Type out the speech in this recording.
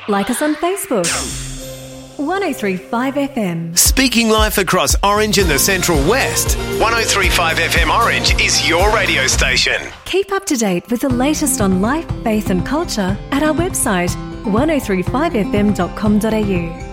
Like us on Facebook. 1035 FM. Speaking life across Orange and the Central West. 1035 FM Orange is your radio station. Keep up to date with the latest on life, faith and culture at our website 1035fm.com.au.